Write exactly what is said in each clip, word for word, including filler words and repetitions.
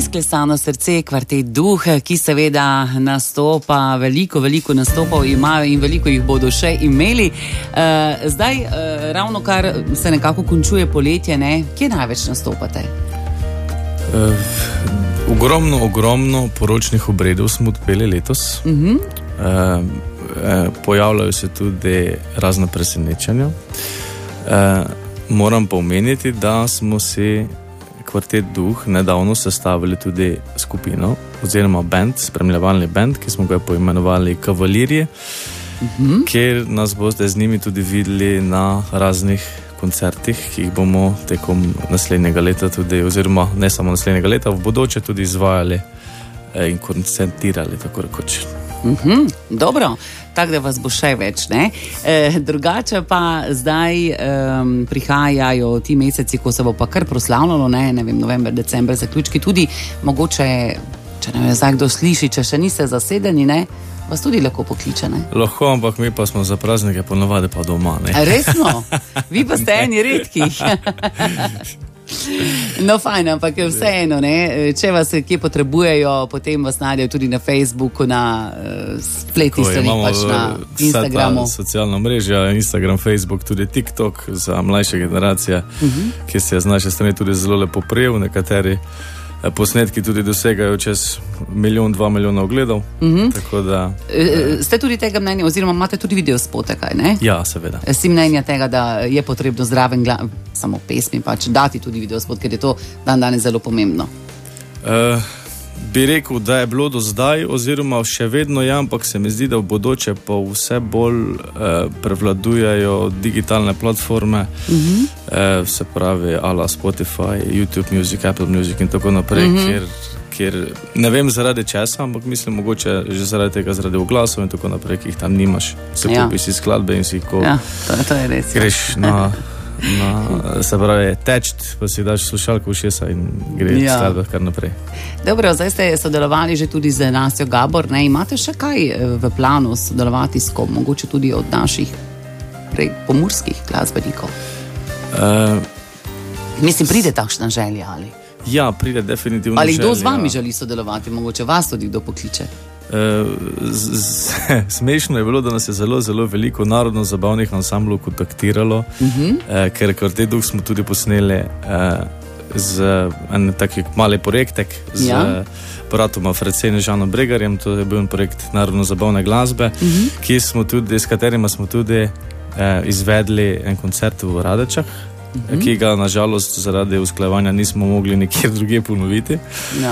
Neizklesano srce, kvartet Duh, ki seveda nastopa, veliko, veliko nastopov imajo in veliko jih bodo še imeli. Uh, zdaj, uh, ravno kar se nekako končuje poletje, ne? Kje največ nastopate? Uh, ogromno, ogromno poročnih obredov smo odpeli letos. Uh-huh. Uh, uh, pojavljajo se tudi razna presenečenja. Uh, moram pa omeniti, da smo si kvartet Duh nedavno sestavili tudi skupino oziroma band, spremljevalni band, ki smo ga poimenovali Kavalirje, uh-huh. kjer nas boste z njimi tudi videli na raznih koncertih, ki jih bomo tekom naslednjega leta tudi, oziroma ne samo naslednjega leta, v bodoče tudi izvajali in koncertirali, tako rekoč. Uhum, dobro, tako da vas bo še več, ne? E, drugače pa zdaj um, prihajajo ti meseci, ko se bo pa kar proslavljalo, ne? Ne vem, november, december, zaključki tudi, mogoče, če ne vem, zdaj kdo sliši, če še niste zasedeni, ne? Vas tudi lahko pokliče, ne? Lahko, ampak mi pa smo za praznike ponovadi pa doma, ne? Resno? Vi pa ste eni redkih. No, fajn, ampak vseeno, ne, če vas kje potrebujejo, potem vas najdejo tudi na Facebooku, na uh, spletni strani, pač na Instagramu. Socialna mreža, Instagram, Facebook, tudi TikTok za mlajše generacije, uh-huh. ki se je z naše strani tudi zelo lepo prijel, nekateri posnetki tudi dosegajo čez milijon, dva milijona ogledov. Uh-huh. Tako da, e, ste tudi tega mnenja, oziroma imate tudi videospote, kaj ne? Ja, seveda. Si mnenja tega, da je potrebno zraven gla- samo pesmi, pač dati tudi videospot, ker je to dan danes zelo pomembno. Uh, bi rekel, da je bilo do zdaj, oziroma še vedno je, ampak se mi zdi, da v bodoče pa vse bolj uh, prevladujajo digitalne platforme, uh-huh. uh, se pravi ala Spotify, YouTube Music, Apple Music in tako naprej, uh-huh. kjer, kjer ne vem zaradi česa, ampak mislim mogoče že zaradi tega, zaradi oglasov in tako naprej, ki jih tam nimaš. Se ja. Kupi si skladbe in si ko ja, to, to je res, greš na... Na, se pravi, tečt, pa si daš slušalko v šesa in gre ja. skladbe kar naprej. Dobro, zdaj ste sodelovali že tudi z Nastjo Gabor, ne? Imate še kaj v planu sodelovati s kom, mogoče tudi od naših prej pomurskih glasbenikov? Uh, Mislim, pride takšna želja ali? Ja, pride definitivno ali želja. Ali kdo z vami želi sodelovati, mogoče vas tudi kdo pokliče? Uh, z, z, smešno je bilo, da nas je zelo, zelo veliko narodno-zabavnih ansamblov kontaktiralo, uh-huh. uh, ker kvartet Duh smo tudi posneli uh, z en taki mali projektek z ja. bratom Afrecen in Žanom Bregarjem, to je bil projekt narodno-zabavne glasbe, uh-huh. ki smo tudi, s katerima smo tudi uh, izvedli en koncert v Radečah, mm-hmm. ki ga nažalost zaradi usklajevanja nismo mogli nikjer drugje ponoviti. No.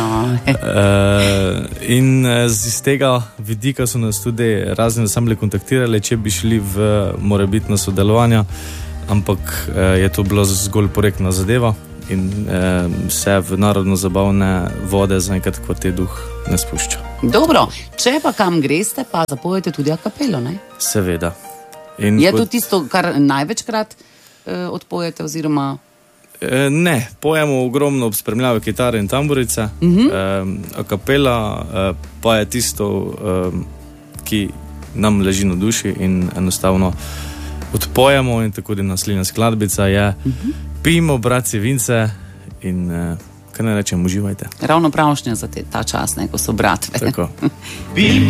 uh, in iz tega vidika so nas tudi razni ansambli kontaktirali, če bi šli v morebitna sodelovanja, ampak uh, je to bila zgolj projektna zadeva in uh, se v narodno-zabavne vode zaenkrat kvartet Duh ne spušča. Dobro, če pa kam greste, pa zapojete tudi a capello, ne? Seveda. In je kot... to tisto, kar največkrat eh, odpojete, oziroma... E, ne, pojemo ogromno ob spremljavi kitare in tamburice. Uh-huh. E, a capella e, pa je tisto, e, ki nam leži na duši in enostavno odpojemo in tako da naslednja skladbica je uh-huh. Pijmo, bratci, vince in e, kaj ne rečem, uživajte. Ravno pravšnja za te, ta čas, ne, ko so bratve. Tako.